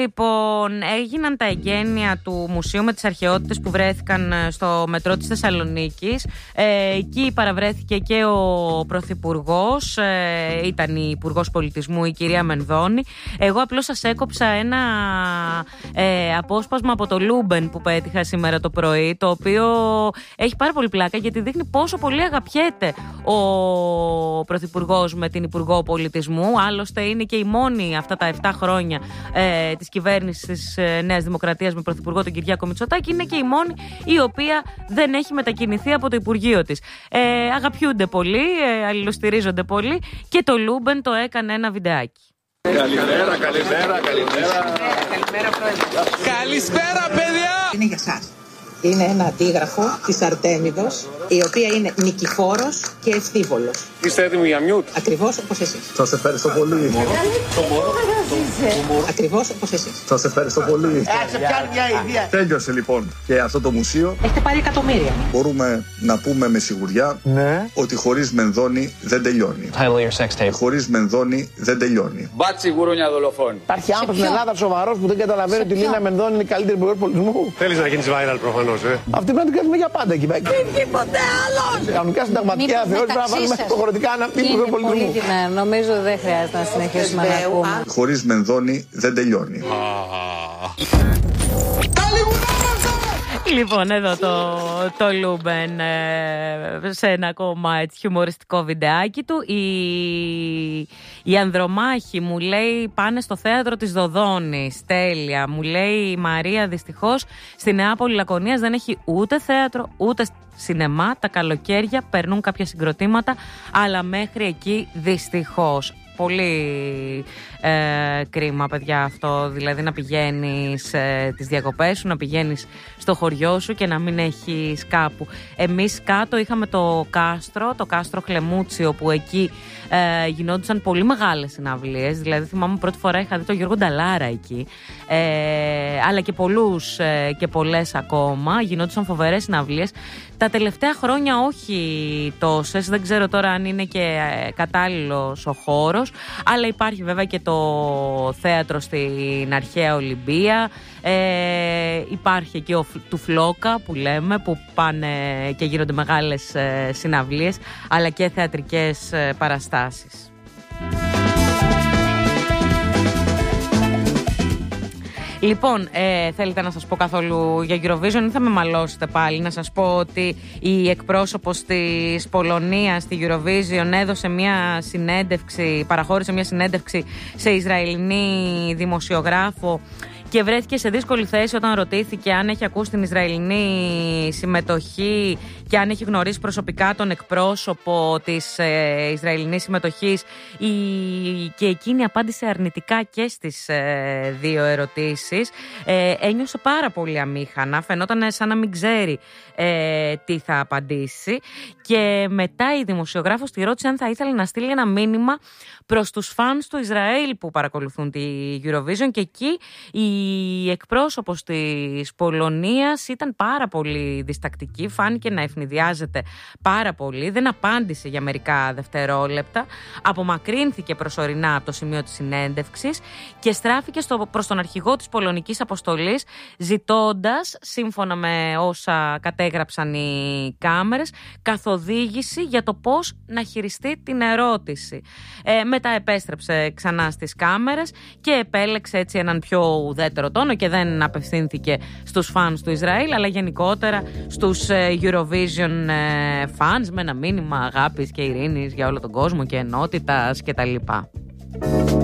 Λοιπόν, έγιναν τα εγγένεια του Μουσείου με τις αρχαιότητες που βρέθηκαν στο μετρό της Θεσσαλονίκης. Εκεί παραβρέθηκε και ο Πρωθυπουργός, ήταν η Υπουργός Πολιτισμού, η κυρία Μενδώνη. Εγώ απλώς σας έκοψα ένα απόσπασμα από το Λούμπεν που πέτυχα σήμερα το πρωί, το οποίο έχει πάρα πολύ πλάκα γιατί δείχνει πόσο πολύ αγαπιέται ο Πρωθυπουργός με την Υπουργό Πολιτισμού. Άλλωστε είναι και η μόνη αυτά τα 7 χρόνια της κυβέρνησης της Νέας Δημοκρατίας με Πρωθυπουργό τον Κυριάκο Μητσοτάκη. Είναι και η μόνη η οποία δεν έχει μετακινηθεί από το Υπουργείο της. Αγαπιούνται πολύ, αλληλοστηρίζονται πολύ και το Λούμπεν το έκανε ένα βιντεάκι. Καλημέρα. Καλησπέρα, παιδιά! Είναι για σας. Είναι ένα αντίγραφο της Αρτέμιδος, η οποία είναι νικηφόρος και ευθύβολος. Είστε έτοιμοι για μιούτ? Ακριβώς όπως εσείς. Σας ευχαριστώ πολύ. Ακριβώς όπως εσείς. Σας ευχαριστώ πολύ. Τέλειωσε λοιπόν και αυτό το μουσείο. Έχετε πάρει εκατομμύρια. Μπορούμε να πούμε με σιγουριά ότι χωρίς Μενδώνη δεν τελειώνει. Χωρίς Μενδώνη δεν τελειώνει. Μπάτσι γουρούνια δολοφόνοι. Υπάρχει άνθρωπος στην Ελλάδα σοβαρός που δεν καταλαβαίνει ότι η Λίνα Μενδώνη είναι η καλύτερη υπουργός πολιτισμού. Θέλεις να γίνεις viral προφανώς, Αυτή πρέπει να την κάνουμε για πάντα εκεί πέρα. Τίποτε άλλο! Κανονικά συνταγματική αθεώρηση πρέπει να βάλουμε υποχρεωτικά αναπτύσσουμε υπουργό πολιτισμού. Νομίζω δεν χρειάζεται να συνεχίσουμε να ακούμε. Χωρίς Μενδώνη δεν τελειώνει. Λοιπόν, εδώ το Λούμπεν σε ένα ακόμα έτσι χιουμοριστικό βιντεάκι του. Η Ανδρομάχη μου λέει πάνε στο θέατρο της Δοδόνης. Τέλεια. Μου λέει η Μαρία, δυστυχώς στη Νεάπολη Λακωνίας δεν έχει ούτε θέατρο ούτε σινεμά. Τα καλοκαίρια περνούν κάποια συγκροτήματα, αλλά μέχρι εκεί δυστυχώς. Πολύ κρίμα, παιδιά, αυτό. Δηλαδή να πηγαίνεις τις διακοπές σου, να πηγαίνεις στο χωριό σου και να μην έχεις κάπου. Εμείς κάτω είχαμε το κάστρο Χλεμούτσιο, που εκεί γινόντουσαν πολύ μεγάλες συναυλίες. Δηλαδή θυμάμαι πρώτη φορά είχα δει τον Γιώργο Νταλάρα εκεί, αλλά και πολλούς και πολλές ακόμα. Γινόντουσαν φοβερές συναυλίες. Τα τελευταία χρόνια όχι τόσες, δεν ξέρω τώρα αν είναι και κατάλληλος ο χώρος, αλλά υπάρχει βέβαια και το θέατρο στην Αρχαία Ολυμπία, υπάρχει και του Φλόκα που λέμε, που πάνε και γίνονται μεγάλες συναυλίες, αλλά και θεατρικές παραστάσεις. Λοιπόν, θέλετε να σας πω καθόλου για Eurovision ή θα με μαλώσετε πάλι? Να σας πω ότι η εκπρόσωπος της Πολωνίας στη Eurovision έδωσε μια συνέντευξη, παραχώρησε μια συνέντευξη σε Ισραηλινή δημοσιογράφο και βρέθηκε σε δύσκολη θέση όταν ρωτήθηκε αν έχει ακούσει την Ισραηλινή συμμετοχή και αν έχει γνωρίσει προσωπικά τον εκπρόσωπο της Ισραηλινής συμμετοχής, και εκείνη απάντησε αρνητικά και στις δύο ερωτήσεις. Ένιωσε πάρα πολύ αμήχανα, φαινόταν σαν να μην ξέρει τι θα απαντήσει, και μετά η δημοσιογράφος τη ρώτησε αν θα ήθελε να στείλει ένα μήνυμα προς τους φανς του Ισραήλ που παρακολουθούν τη Eurovision, και εκεί η εκπρόσωπος της Πολωνίας ήταν πάρα πολύ διστακτική, φάνηκε να ευνηδιάζεται πάρα πολύ, δεν απάντησε για μερικά δευτερόλεπτα, απομακρύνθηκε προσωρινά από το σημείο της συνέντευξης και στράφηκε προς τον αρχηγό της πολωνικής αποστολής, ζητώντας, σύμφωνα με όσα κατέγραψαν οι κάμερες, καθοδήγηση για το πώς να χειριστεί την ερώτηση. Μετά επέστρεψε ξανά στις κάμερες και επέλεξε έτσι έναν πιο ουδέτερο τόνο και δεν απευθύνθηκε στους φανς του Ισραήλ, αλλά γενικότερα στους Eurovision fans, με ένα μήνυμα αγάπης και ειρήνης για όλο τον κόσμο και ενότητας κτλ.